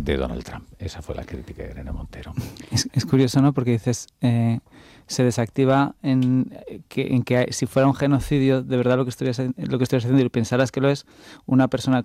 de Donald Trump. Esa fue la crítica de Irene Montero. Es curioso, ¿no? Porque dices, se desactiva en que si fuera un genocidio, de verdad lo que estuvieras haciendo y pensaras que lo es, una persona